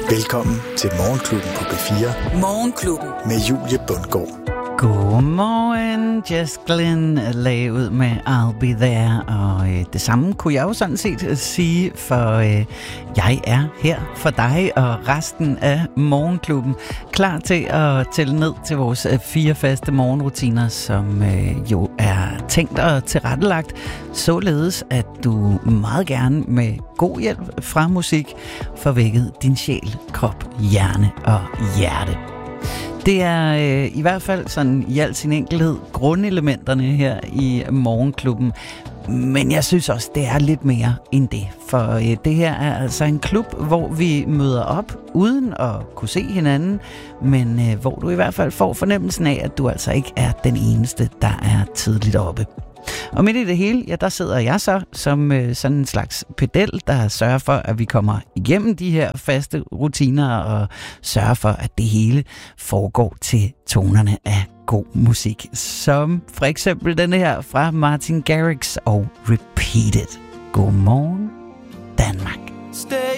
Velkommen til Morgenklubben på B4. Morgenklubben med Julie Bundgaard. Godmorgen, Jacqueline lagde ud med I'll Be There, og det samme kunne jeg jo sådan set sige, for jeg er her for dig og resten af Morgenklubben, klar til at tælle ned til vores 4 faste morgenrutiner, som jo er tænkt og tilrettelagt, således at du meget gerne med god hjælp fra musik får vækket din sjæl, krop, hjerne og hjerte. Det er i hvert fald sådan i al sin enkelhed grundelementerne her i Morgenklubben. Men jeg synes også, det er lidt mere end det. For det her er altså en klub, hvor vi møder op uden at kunne se hinanden, men hvor du i hvert fald får fornemmelsen af, at du altså ikke er den eneste, der er tidligt oppe. Og midt i det hele, ja, der sidder jeg så som sådan en slags pedel, der sørger for, at vi kommer igennem de her faste rutiner og sørger for, at det hele foregår til tonerne af god musik. Som for eksempel denne her fra Martin Garrix og Repeat It. Godmorgen, Danmark. Stay